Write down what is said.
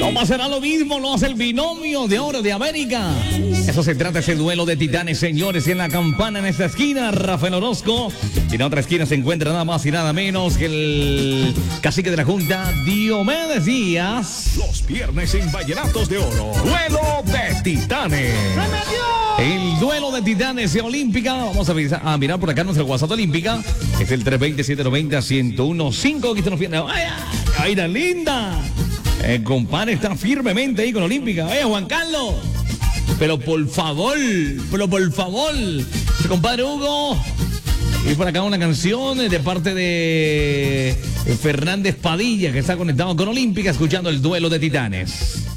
No pasará lo mismo, lo hace el binomio de oro de América. Eso se trata, ese duelo de titanes, señores. Y en la campana, en esta esquina, Rafael Orozco. Y en otra esquina se encuentra nada más y nada menos que el cacique de la Junta, Diomedes Díaz. Los viernes en Vallenatos de Oro. Duelo de titanes. El duelo de titanes de Olímpica. Vamos a mirar por acá nuestro WhatsApp Olímpica. Es el 320-790-1015. Aquí nos viene. ¡Ay, la linda! El compadre está firmemente ahí con Olímpica. Juan Carlos. Pero por favor. El compadre Hugo. Y por acá una canción de parte de Fernández Padilla, que está conectado con Olímpica, escuchando el duelo de titanes.